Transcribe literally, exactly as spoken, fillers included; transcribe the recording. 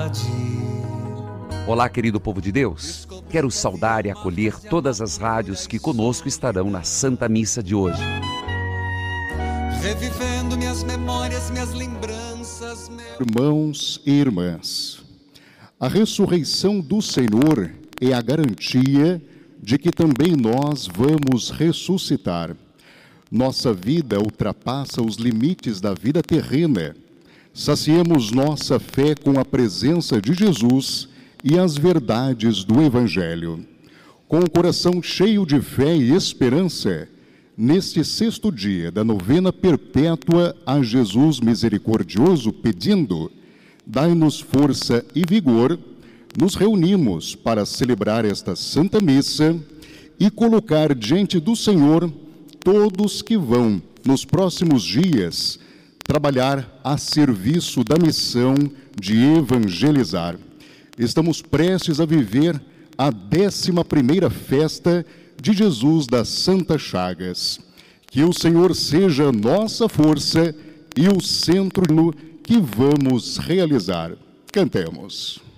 Olá, querido povo de Deus. Quero saudar e acolher todas as rádios que conosco estarão na Santa Missa de hoje. Revivendo minhas memórias, minhas lembranças. Meu... Irmãos e irmãs, a ressurreição do Senhor é a garantia de que também nós vamos ressuscitar. Nossa vida ultrapassa os limites da vida terrena. Saciemos nossa fé com a presença de Jesus e as verdades do Evangelho. Com o coração cheio de fé e esperança, neste sexto dia da novena perpétua a Jesus misericordioso, pedindo, dai-nos força e vigor, nos reunimos para celebrar esta Santa Missa e colocar diante do Senhor todos que vão, nos próximos dias, trabalhar a serviço da missão de evangelizar. Estamos prestes a viver a décima primeira festa de Jesus das Santas Chagas. Que o Senhor seja nossa força e o centro que vamos realizar. Cantemos.